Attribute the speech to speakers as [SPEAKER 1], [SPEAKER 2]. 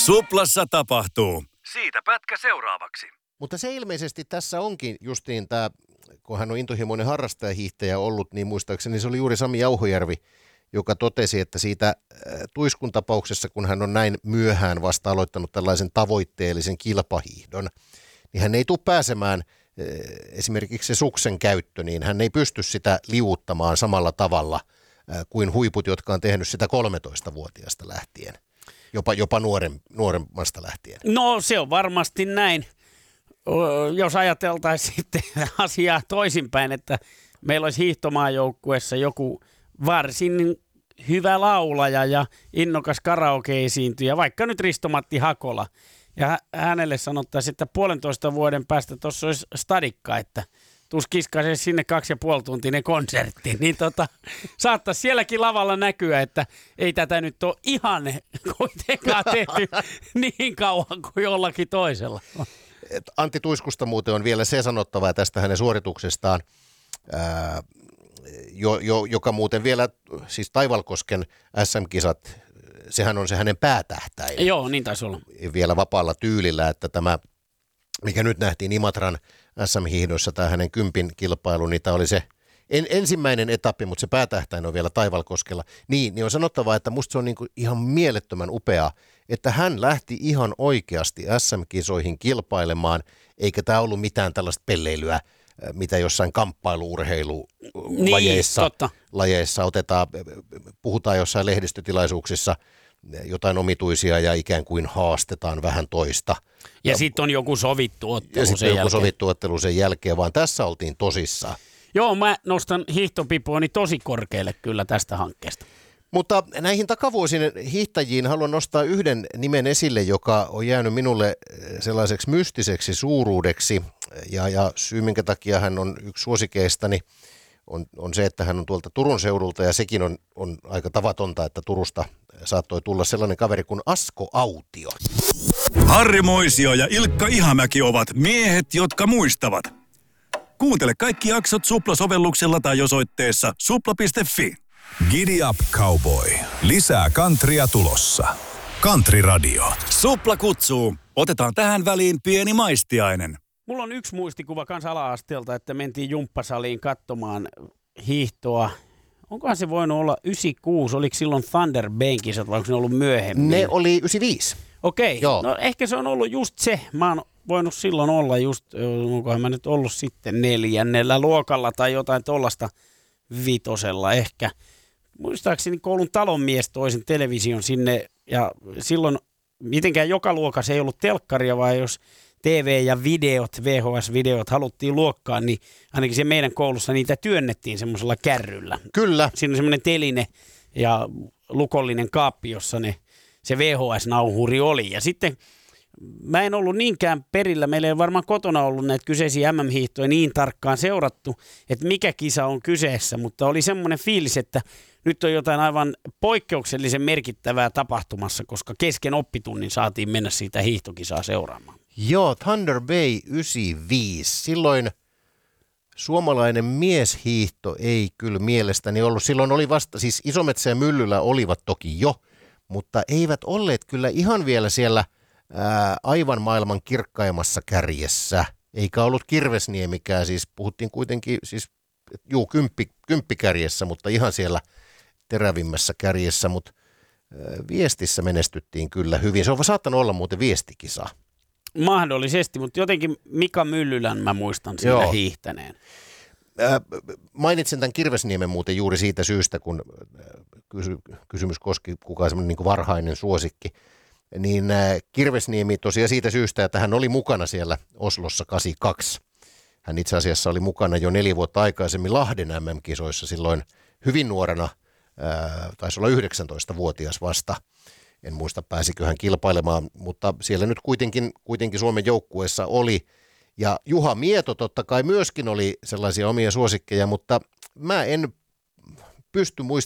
[SPEAKER 1] Suplassa tapahtuu. Siitä pätkä seuraavaksi.
[SPEAKER 2] Mutta se ilmeisesti tässä onkin justiin tämä, kun hän on intohimoinen harrastajahiihtäjä ollut, niin muistaakseni se oli juuri Sami Jauhojärvi, joka totesi, että siitä Tuiskun tapauksessa, kun hän on näin myöhään vasta aloittanut tällaisen tavoitteellisen kilpahiihdon, niin hän ei tule pääsemään esimerkiksi se suksen käyttö, niin hän ei pysty sitä liuuttamaan samalla tavalla kuin huiput, jotka on tehnyt sitä 13-vuotiaasta lähtien, jopa nuoremmasta lähtien.
[SPEAKER 3] No se on varmasti näin, jos ajateltaisiin sitten asiaa toisinpäin, että meillä olisi hiihtomaajoukkueessa joku varsin hyvä laulaja ja innokas karaoke-esiintyjä, vaikka nyt Risto-Matti Hakola. Ja hänelle sanottaisiin, että 1,5 vuoden päästä tuossa olisi stadikka, että tuus kiskaisee sinne 2,5-tuntinen konsertti. Niin saattaisi sielläkin lavalla näkyä, että ei tätä nyt ole ihan kuitenkaan tehty niin kauan kuin jollakin toisella.
[SPEAKER 2] Antti Tuiskusta muuten on vielä se sanottava tästä hänen suorituksestaan, joka muuten vielä, siis Taivalkosken SM-kisat, sehän on se hänen päätähtäin.
[SPEAKER 3] Joo, niin taisi olla.
[SPEAKER 2] Vielä vapaalla tyylillä, että tämä, mikä nyt nähtiin Imatran SM-hiihdoissa, tämä hänen 10 kilpailu, niin tämä oli se ensimmäinen etappi, mutta se päätähtäin on vielä Taivalkoskella. Niin on sanottava, että musta se on niinku ihan mielettömän upeaa, että hän lähti ihan oikeasti SM-kisoihin kilpailemaan, eikä tämä ollut mitään tällaista pelleilyä, mitä jossain kamppailu-urheilulajeissa otetaan, puhutaan jossain lehdistötilaisuuksissa jotain omituisia ja ikään kuin haastetaan vähän toista.
[SPEAKER 3] Ja sitten on joku sovittu ottelu
[SPEAKER 2] ja
[SPEAKER 3] sen jälkeen.
[SPEAKER 2] Sovittu ottelu sen jälkeen, vaan tässä oltiin tosissaan.
[SPEAKER 3] Joo, mä nostan hiihtopipooni tosi korkealle kyllä tästä hankkeesta.
[SPEAKER 2] Mutta näihin takavuosien hiihtäjiin haluan nostaa yhden nimen esille, joka on jäänyt minulle sellaiseksi mystiseksi suuruudeksi. Ja syy, minkä takia hän on yksi suosikeistani, on se, että hän on tuolta Turun seudulta. Ja sekin on aika tavatonta, että Turusta saattoi tulla sellainen kaveri kuin Asko Autio.
[SPEAKER 1] Harri Moisio ja Ilkka Ihamäki ovat miehet, jotka muistavat. Kuuntele kaikki jaksot Supla-sovelluksella tai osoitteessa supla.fi.
[SPEAKER 4] Giddy up, cowboy. Lisää countrya tulossa. Country Radio.
[SPEAKER 1] Supla kutsuu. Otetaan tähän väliin pieni maistiainen.
[SPEAKER 3] Mulla on yksi muistikuva kans ala-asteelta, että mentiin jumppasaliin katsomaan hiihtoa. Onkohan se voinut olla 96? Oliko silloin Thunder Bankissa vai onko se ollut myöhemmin?
[SPEAKER 2] Ne oli 95.
[SPEAKER 3] Okei, no ehkä se on ollut just se. Mä oon voinut silloin olla just, onkohan mä nyt ollut sitten 4. luokalla tai jotain tollasta 5. ehkä. Muistaakseni koulun talonmies toi sen television sinne ja silloin mitenkään joka luokassa ei ollut telkkaria, vaan jos TV ja videot, VHS-videot haluttiin luokkaan, niin ainakin se meidän koulussa niitä työnnettiin semmoisella kärryllä.
[SPEAKER 2] Kyllä.
[SPEAKER 3] Siinä on semmoinen teline ja lukollinen kaappi, jossa se VHS-nauhuri oli. Ja sitten mä en ollut niinkään perillä, meillä ei varmaan kotona ollut näitä kyseisiä MM-hiihtoja niin tarkkaan seurattu, että mikä kisa on kyseessä, mutta oli semmoinen fiilis, että nyt on jotain aivan poikkeuksellisen merkittävää tapahtumassa, koska kesken oppitunnin saatiin mennä siitä hiihtokisaa seuraamaan.
[SPEAKER 2] Joo, Thunder Bay 95. Silloin suomalainen mieshiihto ei kyllä mielestäni ollut. Silloin oli vasta, siis Isometsä ja Myllylä olivat toki jo, mutta eivät olleet kyllä ihan vielä siellä aivan maailman kirkkaimmassa kärjessä. Eikä ollut Kirvesniemikään, siis puhuttiin kuitenkin, siis kymppikärjessä, mutta ihan siellä terävimmässä kärjessä, mutta viestissä menestyttiin kyllä hyvin. Se on saattanut olla muuten viestikisa.
[SPEAKER 3] Mahdollisesti, mutta jotenkin Mika Myllylän mä muistan siinä hiihtäneen.
[SPEAKER 2] Mainitsen tämän Kirvesniemen muuten juuri siitä syystä, kun kysymys koski kukaan semmoinen niin kuin varhainen suosikki. Niin Kirvesniemi tosiaan siitä syystä, että hän oli mukana siellä Oslossa 82. Hän itse asiassa oli mukana jo 4 vuotta aikaisemmin Lahden MM-kisoissa silloin hyvin nuorena, taisi olla 19-vuotias vasta. En muista pääsikö hän kilpailemaan, mutta siellä nyt kuitenkin Suomen joukkueessa oli. Ja Juha Mieto totta kai myöskin oli sellaisia omia suosikkeja, mutta mä en pysty